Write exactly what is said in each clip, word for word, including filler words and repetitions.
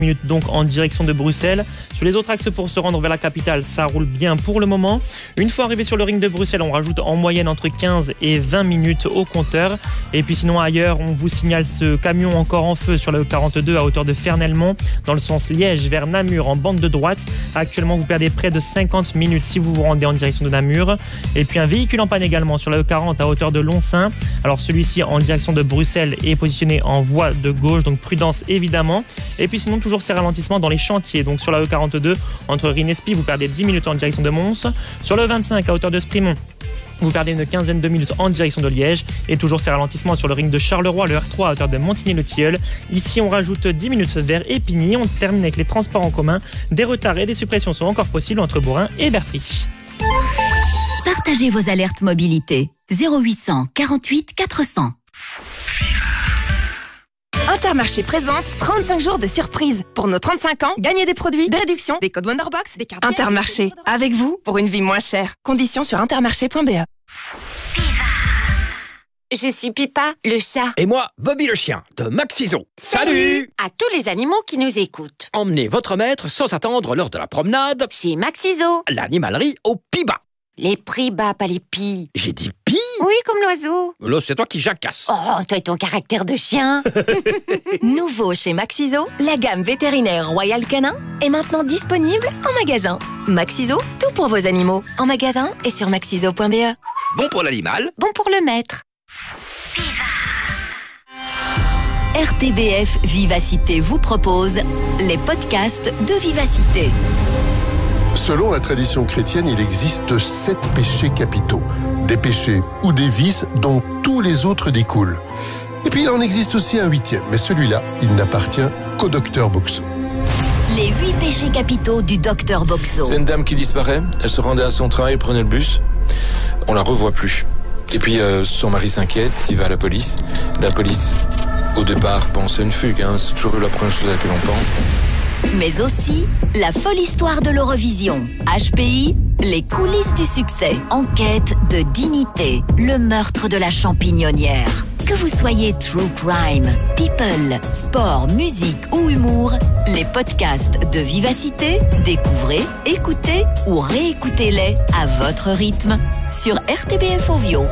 minutes donc en direction de Bruxelles. Sur les autres axes pour se rendre vers la capitale, ça roule bien pour le moment. Une fois arrivé sur le ring de Bruxelles, on rajoute en moyenne entre quinze et vingt minutes au compteur. Et puis sinon ailleurs, on vous signale ce camion encore en feu sur la E quarante-deux à hauteur de Fernelmont, dans le sens Liège vers Namur en bande de droite. Actuellement, vous perdez près de cinquante minutes si vous vous rendez en direction de Namur. Et puis un véhicule en panne également sur la E quarante à hauteur de Lonsin. Alors celui-ci en direction de Bruxelles est positionné en voie de gauche, donc prudence évidemment. Et puis sinon toujours ces ralentissements dans les chantiers, donc sur la E quarante-deux entre Rinespi, vous perdez dix minutes en direction de Mons. Sur le vingt-cinq à hauteur de Sprimont, vous perdez une quinzaine de minutes en direction de Liège. Et toujours ces ralentissements sur le ring de Charleroi, le R trois à hauteur de Montigny-le-Tilleul. Ici, on rajoute dix minutes vers Épigny. On termine avec les transports en commun. Des retards et des suppressions sont encore possibles entre Bourrin et Bertry. Partagez vos alertes mobilité. zéro huit cent quarante-huit quatre cents. Intermarché présente trente-cinq jours de surprise. Pour nos trente-cinq ans, gagnez des produits, des réductions, des codes Wonderbox, des cartes. Intermarché, avec vous pour une vie moins chère. Conditions sur intermarché point b e. Je suis Pipa, le chat. Et moi, Bobby le chien, de Maxiso. Salut! À tous les animaux qui nous écoutent. Emmenez votre maître sans attendre l'heure de la promenade Chez Maxiso. L'animalerie au Pi bas. Les prix bas, pas les pis. J'ai dit pi? Oui, comme l'oiseau. Là, c'est toi qui jacasses. Oh, toi et ton caractère de chien. Nouveau chez Maxiso, la gamme vétérinaire Royal Canin est maintenant disponible en magasin. Maxiso, tout pour vos animaux. En magasin et sur maxiso point b e. Bon pour l'animal. Bon pour le maître. R T B F Vivacité vous propose les podcasts de Vivacité. Selon la tradition chrétienne, il existe sept péchés capitaux. Des péchés ou des vices dont tous les autres découlent. Et puis il en existe aussi un huitième, mais celui-là, il n'appartient qu'au docteur Boxo. Les huit péchés capitaux du docteur Boxo. C'est une dame qui disparaît, elle se rendait à son travail, prenait le bus, on la revoit plus. Et puis euh, son mari s'inquiète, il va à la police. La police, au départ, pense à une fugue, hein, c'est toujours la première chose à laquelle on pense. Mais aussi la folle histoire de l'Eurovision. H P I, les coulisses du succès. Enquête de dignité, le meurtre de la champignonnière. Que vous soyez true crime, people, sport, musique ou humour, les podcasts de Vivacité, découvrez, écoutez ou réécoutez-les à votre rythme sur R T B F Ovio.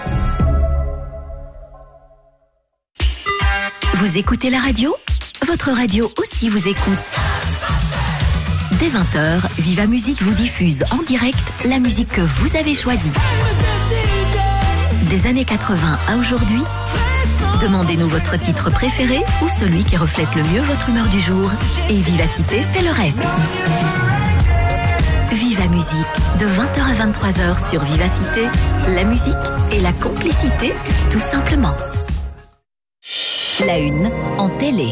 Vous écoutez la radio ? Votre radio aussi vous écoute. Dès vingt heures, Viva Musique vous diffuse en direct la musique que vous avez choisie. Des années quatre-vingts à aujourd'hui, demandez-nous votre titre préféré ou celui qui reflète le mieux votre humeur du jour. Et Vivacité fait le reste. Viva Musique, de vingt heures à vingt-trois heures sur Vivacité, la musique et la complicité, tout simplement. La une en télé.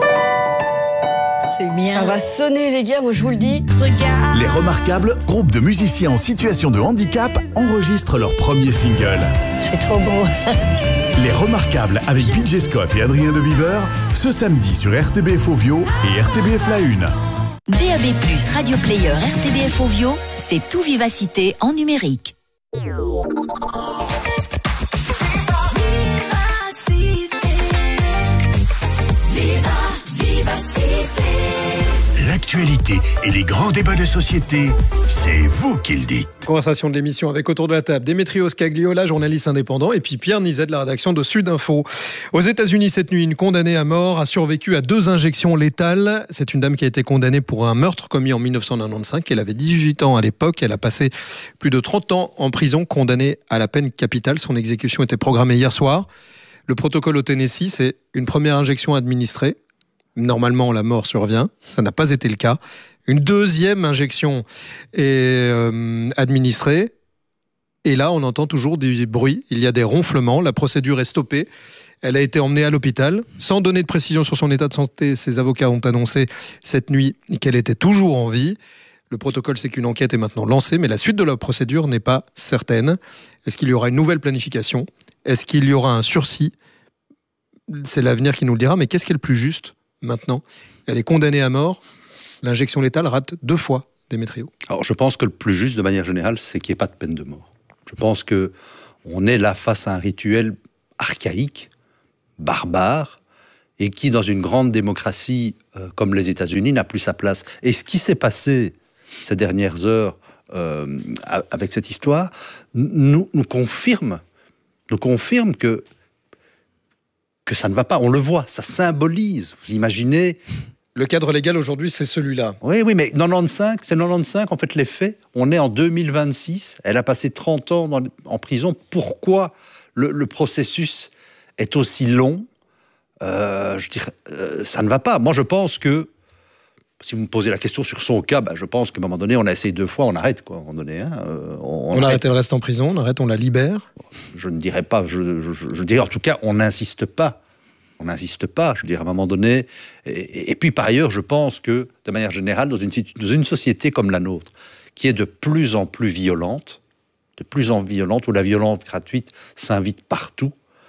C'est bien. Ça va sonner les gars, moi je vous le dis. Regarde. Les Remarquables, groupe de musiciens en situation de handicap, enregistrent leur premier single. C'est trop beau. Les Remarquables avec P J Scott et Adrien De Viveur, ce samedi sur R T B F Ovio et R T B F La Une. D A B plus, Radio Player, R T B F Ovio, c'est tout Vivacité en numérique. L'actualité et les grands débats de société, c'est vous qui le dites. Conversation de l'émission avec autour de la table Démétrios Scagliola, journaliste indépendant, et puis Pierre Nizet de la rédaction de Sud Info. Aux États-Unis cette nuit, une condamnée à mort a survécu à deux injections létales. C'est une dame qui a été condamnée pour un meurtre commis en dix-neuf cent quatre-vingt-quinze. Elle avait dix-huit ans à l'époque. Elle a passé plus de trente ans en prison, condamnée à la peine capitale. Son exécution était programmée hier soir. Le protocole au Tennessee, c'est une première injection administrée. Normalement, la mort survient. Ça n'a pas été le cas. Une deuxième injection est euh, administrée. Et là, on entend toujours du bruit. Il y a des ronflements. La procédure est stoppée. Elle a été emmenée à l'hôpital. Sans donner de précision sur son état de santé, ses avocats ont annoncé cette nuit qu'elle était toujours en vie. Le protocole, c'est qu'une enquête est maintenant lancée, mais la suite de la procédure n'est pas certaine. Est-ce qu'il y aura une nouvelle planification ? Est-ce qu'il y aura un sursis ? C'est l'avenir qui nous le dira. Mais qu'est-ce qui est le plus juste ? Maintenant, elle est condamnée à mort. L'injection létale rate deux fois, Démétrio. Alors, je pense que le plus juste, de manière générale, c'est qu'il n'y ait pas de peine de mort. Je pense qu'on est là face à un rituel archaïque, barbare, et qui, dans une grande démocratie euh, comme les États-Unis, n'a plus sa place. Et ce qui s'est passé ces dernières heures euh, avec cette histoire nous, nous confirme, nous confirme que, que ça ne va pas. On le voit, ça symbolise. Vous imaginez... Le cadre légal aujourd'hui, c'est celui-là. Oui, oui, mais quatre-vingt-quinze, c'est quatre-vingt-quinze, en fait, les faits. On est en deux mille vingt-six, elle a passé trente ans dans, en prison. Pourquoi le, le processus est aussi long? euh, Je dirais, euh, ça ne va pas. Moi, je pense que, si vous me posez la question sur son cas, bah, je pense qu'à un moment donné, on a essayé deux fois, on arrête, quoi, à un moment donné. Hein, euh, on, on, on arrête, elle reste en prison, on arrête, on la libère. Je ne dirais pas, je, je, je dirais en tout cas, on n'insiste pas. On n'insiste pas, je veux dire, à un moment donné. Et, et puis, par ailleurs, je pense que, de manière générale, dans une, dans une société comme la nôtre, qui est de plus en plus violente, de plus en plus violente, où la violence gratuite s'invite partout,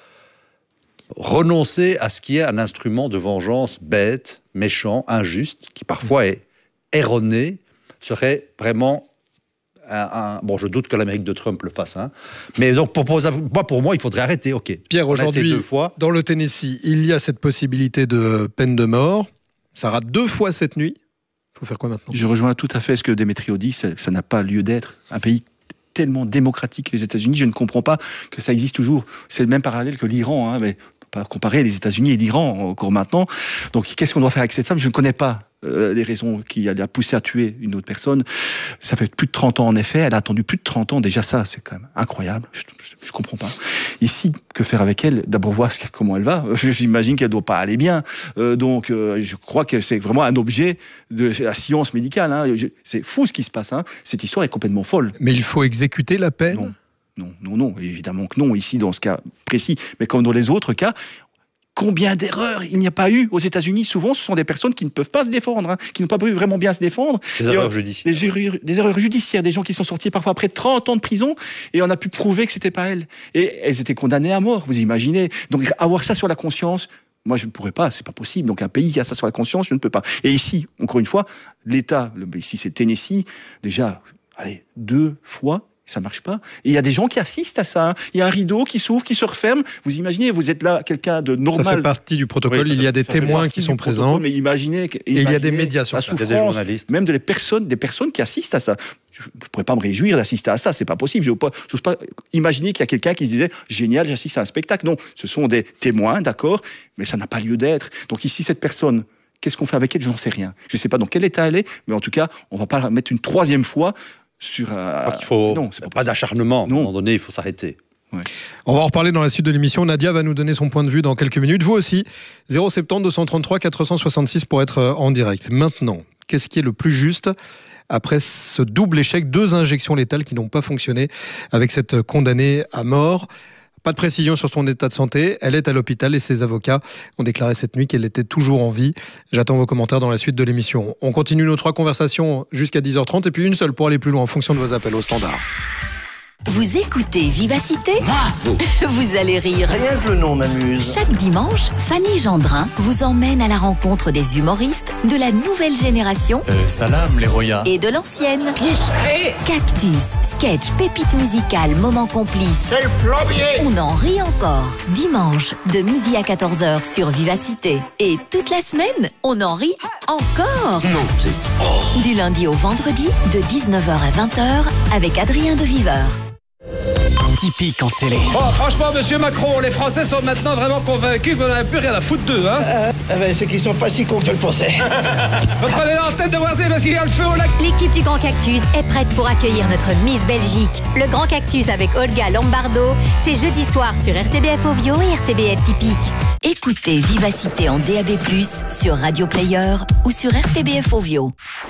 renoncer à ce qui est un instrument de vengeance bête, méchant, injuste, qui parfois est erroné, serait vraiment... Un, un, bon, je doute que l'Amérique de Trump le fasse, hein. Mais donc pour, pour, pour moi, il faudrait arrêter. Ok. Pierre, aujourd'hui, dans le Tennessee, il y a cette possibilité de peine de mort. Ça rate deux fois cette nuit. Il faut faire quoi maintenant? Je rejoins tout à fait ce que Démétrio dit. Ça, ça n'a pas lieu d'être. Un pays tellement démocratique que les États-Unis, je ne comprends pas que ça existe toujours. C'est le même parallèle que l'Iran, hein, mais pas comparer les États-Unis et l'Iran encore maintenant. Donc, qu'est-ce qu'on doit faire avec cette femme? Je ne connais pas euh, les raisons qui l'a poussé à tuer une autre personne. Ça fait plus de trente ans en effet. Elle a attendu plus de trente ans. Déjà ça, c'est quand même incroyable. Je, je, je comprends pas. Ici, que faire avec elle? D'abord voir ce, comment elle va. J'imagine qu'elle doit pas aller bien. Euh, donc, euh, je crois que c'est vraiment un objet de la science médicale. Hein. C'est fou ce qui se passe. Hein. Cette histoire est complètement folle. Mais il faut exécuter la peine? Non. Non, non, non, évidemment que non, ici, dans ce cas précis. Mais comme dans les autres cas, combien d'erreurs il n'y a pas eu aux États-Unis? Souvent, ce sont des personnes qui ne peuvent pas se défendre, hein, qui n'ont pas pu vraiment bien se défendre. Des erreurs judiciaires. Des erreurs, des erreurs judiciaires, des gens qui sont sortis parfois après trente ans de prison, et on a pu prouver que c'était pas elles. Et elles étaient condamnées à mort, vous imaginez. Donc, avoir ça sur la conscience... Moi, je ne pourrais pas, c'est pas possible. Donc, un pays qui a ça sur la conscience, je ne peux pas. Et ici, encore une fois, l'État, le, ici c'est Tennessee, déjà, allez, deux fois... Ça marche pas. Et il y a des gens qui assistent à ça. Hein. Il y a un rideau qui s'ouvre, qui se referme. Vous imaginez, vous êtes là, quelqu'un de normal. Ça fait partie du protocole. Oui, il y a des témoins qui sont présents. Mais imaginez, et il y a des médias sur ça. Il y a des journalistes. Même de les personnes, des personnes qui assistent à ça. Je ne pourrais pas me réjouir d'assister à ça. C'est pas possible. Je n'ose pas, pas imaginer qu'il y a quelqu'un qui se disait génial, j'assiste à un spectacle. Non, ce sont des témoins, d'accord, mais ça n'a pas lieu d'être. Donc ici, cette personne. Qu'est-ce qu'on fait avec elle? Je n'en sais rien. Je ne sais pas dans quel état elle est, mais en tout cas, on ne va pas la mettre une troisième fois. Sur un... il faut non, c'est pas, pas d'acharnement. À un moment donné, il faut s'arrêter. Ouais. On va en reparler dans la suite de l'émission. Nadia va nous donner son point de vue dans quelques minutes. Vous aussi, zéro sept zéro deux cent trente-trois quatre cent soixante-six pour être en direct. Maintenant, qu'est-ce qui est le plus juste après ce double échec? Deux injections létales qui n'ont pas fonctionné avec cette condamnée à mort. Pas de précision sur son état de santé. Elle est à l'hôpital et ses avocats ont déclaré cette nuit qu'elle était toujours en vie. J'attends vos commentaires dans la suite de l'émission. On continue nos trois conversations jusqu'à dix heures trente et puis une seule pour aller plus loin en fonction de vos appels au standard. Vous écoutez Vivacité? Bravo! Vous allez rire. Rien que le nom m'amuse. Chaque dimanche, Fanny Gendrin vous emmène à la rencontre des humoristes de la nouvelle génération euh, salam les royas et de l'ancienne. Qui serait? Cactus, sketch, pépite musicale, moment complice. C'est le plombier! On en rit encore. Dimanche, de midi à quatorze heures sur Vivacité. Et toute la semaine, on en rit encore. Non, c'est... Oh. Du lundi au vendredi, de dix-neuf heures à vingt heures, avec Adrien de Viveur. Typique en télé. Bon, franchement, monsieur Macron, les Français sont maintenant vraiment convaincus qu'on n'a plus rien à foutre d'eux, hein. Euh, euh, c'est qu'ils sont pas si cons que je le pensais. Reprenez en tête de voisin parce qu'il y a le feu au lac. L'équipe du Grand Cactus est prête pour accueillir notre Miss Belgique. Le Grand Cactus avec Olga Lombardo, c'est jeudi soir sur R T B F Ovio et R T B F Typique. Écoutez Vivacité en D A B plus, sur Radio Player ou sur R T B F Ovio.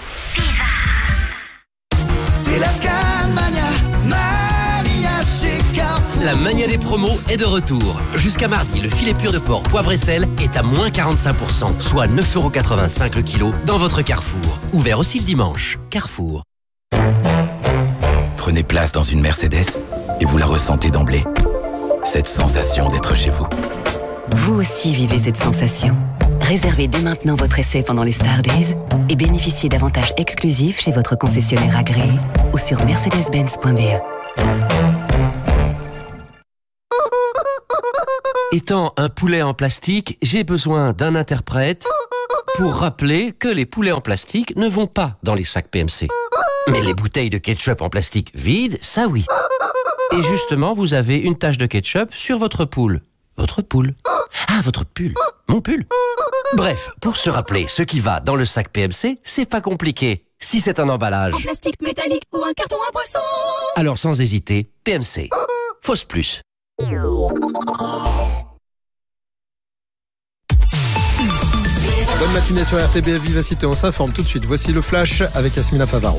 C'est la Scanmania, Mania chez Carrefour. La mania des promos est de retour. Jusqu'à mardi, le filet pur de porc poivre et sel est à moins quarante-cinq pour cent, soit neuf euros quatre-vingt-cinq le kilo dans votre Carrefour. Ouvert aussi le dimanche. Carrefour. Prenez place dans une Mercedes et vous la ressentez d'emblée. Cette sensation d'être chez vous. Vous aussi vivez cette sensation. Réservez dès maintenant votre essai pendant les Star Days et bénéficiez d'avantages exclusifs chez votre concessionnaire agréé ou sur mercedes benz point b e. Étant un poulet en plastique, j'ai besoin d'un interprète pour rappeler que les poulets en plastique ne vont pas dans les sacs P M C. Mais les bouteilles de ketchup en plastique vides, ça oui. Et justement, vous avez une tache de ketchup sur votre poule. Votre poule. Ah, votre pull. Mon pull. Bref, pour se rappeler ce qui va dans le sac P M C, c'est pas compliqué. Si c'est un emballage, En plastique métallique ou un carton à boisson. alors sans hésiter, P M C. Fausse plus. Bonne matinée sur R T B F Vivacité, on s'informe tout de suite. Voici le flash avec Yasmina Favaro.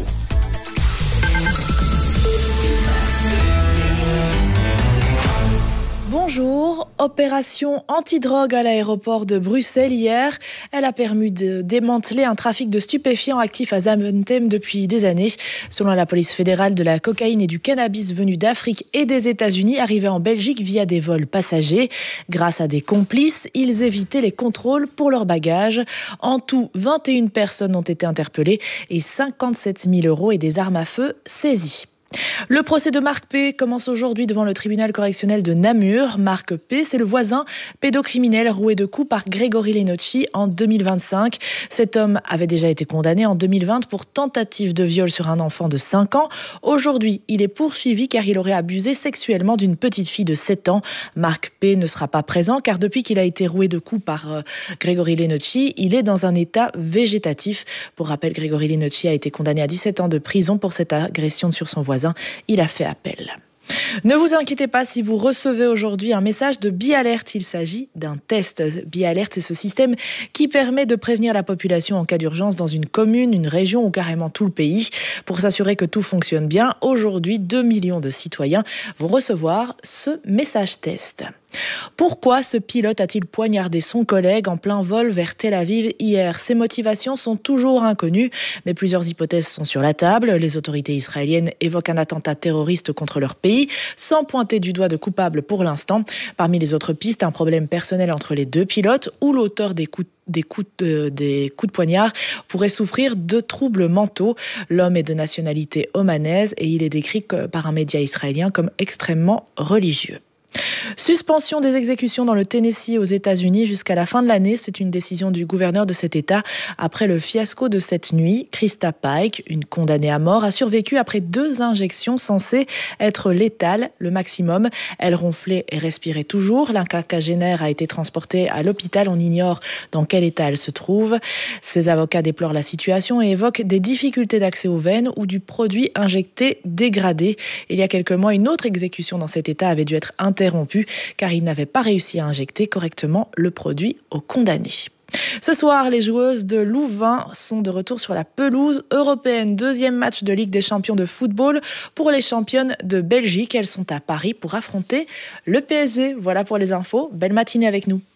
Bonjour, opération antidrogue à l'aéroport de Bruxelles hier. Elle a permis de démanteler un trafic de stupéfiants actif à Zaventem depuis des années. Selon la police fédérale, de la cocaïne et du cannabis venus d'Afrique et des États-Unis arrivaient en Belgique via des vols passagers. Grâce à des complices, ils évitaient les contrôles pour leurs bagages. En tout, vingt et une personnes ont été interpellées et cinquante-sept mille euros et des armes à feu saisies. Le procès de Marc P. commence aujourd'hui devant le tribunal correctionnel de Namur. Marc P., c'est le voisin pédocriminel roué de coups par Grégory Lenocci en deux mille vingt-cinq. Cet homme avait déjà été condamné en deux mille vingt pour tentative de viol sur un enfant de cinq ans. Aujourd'hui, il est poursuivi car il aurait abusé sexuellement d'une petite fille de sept ans. Marc P. ne sera pas présent car depuis qu'il a été roué de coups par euh, Grégory Lenocci, il est dans un état végétatif. Pour rappel, Grégory Lenocci a été condamné à dix-sept ans de prison pour cette agression sur son voisin. Il a fait appel. Ne vous inquiétez pas si vous recevez aujourd'hui un message de BiAlert. Il s'agit d'un test. BiAlert, c'est ce système qui permet de prévenir la population en cas d'urgence dans une commune, une région ou carrément tout le pays. Pour s'assurer que tout fonctionne bien, aujourd'hui, deux millions de citoyens vont recevoir ce message test. Pourquoi ce pilote a-t-il poignardé son collègue en plein vol vers Tel Aviv hier ? Ses motivations sont toujours inconnues, mais plusieurs hypothèses sont sur la table. Les autorités israéliennes évoquent un attentat terroriste contre leur pays, sans pointer du doigt de coupable pour l'instant. Parmi les autres pistes, un problème personnel entre les deux pilotes ou l'auteur des coups Des coups, de, des coups de poignard pourrait souffrir de troubles mentaux. L'homme est de nationalité omanaise et il est décrit par un média israélien comme extrêmement religieux. Suspension des exécutions dans le Tennessee aux États-Unis jusqu'à la fin de l'année. C'est une décision du gouverneur de cet État après le fiasco de cette nuit. Krista Pike, une condamnée à mort, a survécu après deux injections censées être létales, le maximum. Elle ronflait et respirait toujours. L'inquinquagénaire a été transportée à l'hôpital. On ignore dans quel état elle se trouve. Ses avocats déplorent la situation et évoquent des difficultés d'accès aux veines ou du produit injecté dégradé. Il y a quelques mois, une autre exécution dans cet État avait dû être interrompue car il n'avait pas réussi à injecter correctement le produit aux condamnés. Ce soir, les joueuses de Louvain sont de retour sur la pelouse européenne. Deuxième match de Ligue des champions de football pour les championnes de Belgique. Elles sont à Paris pour affronter le P S G. Voilà pour les infos. Belle matinée avec nous.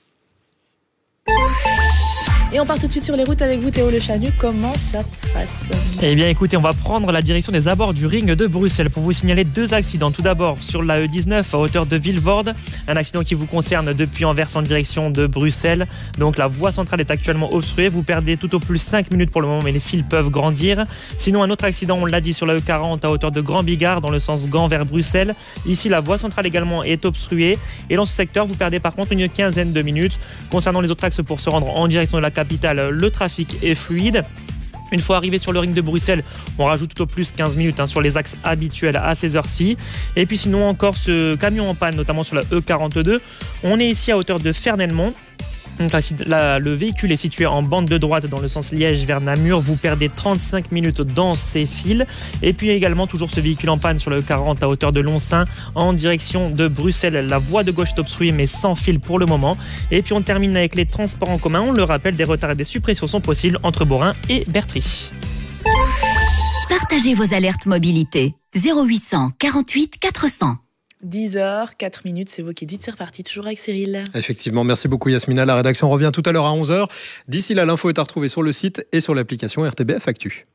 Et on part tout de suite sur les routes avec vous, Théo Le Chanu. Comment ça se passe ? Eh bien, écoutez, on va prendre la direction des abords du ring de Bruxelles pour vous signaler deux accidents. Tout d'abord, sur la E dix-neuf à hauteur de Vilvoorde, un accident qui vous concerne depuis Anvers en direction de Bruxelles. Donc, la voie centrale est actuellement obstruée. Vous perdez tout au plus cinq minutes pour le moment, mais les fils peuvent grandir. Sinon, un autre accident, on l'a dit, sur la E quarante à hauteur de Grand Bigard, dans le sens Gand vers Bruxelles. Ici, la voie centrale également est obstruée. Et dans ce secteur, vous perdez par contre une quinzaine de minutes. Concernant les autres axes pour se rendre en direction de la capitale, le trafic est fluide. Une fois arrivé sur le ring de Bruxelles, on rajoute tout au plus quinze minutes hein, sur les axes habituels à ces heures-ci. Et puis sinon encore ce camion en panne, notamment sur la E quarante-deux. On est ici à hauteur de Fernelmont. Donc là, là, le véhicule est situé en bande de droite dans le sens Liège vers Namur. Vous perdez trente-cinq minutes dans ces fils. Et puis également toujours ce véhicule en panne sur le E quarante à hauteur de Lonsin en direction de Bruxelles. La voie de gauche est obstruée mais sans fil pour le moment. Et puis on termine avec les transports en commun. On le rappelle, des retards et des suppressions sont possibles entre Borin et Bertry. Partagez vos alertes mobilité. zéro huit cent quarante-huit quatre cents. dix heures, quatre minutes, c'est vous qui dites, c'est reparti toujours avec Cyril. Effectivement, merci beaucoup Yasmina. La rédaction revient tout à l'heure à onze heures. D'ici là, l'info est à retrouver sur le site et sur l'application R T B F Actu.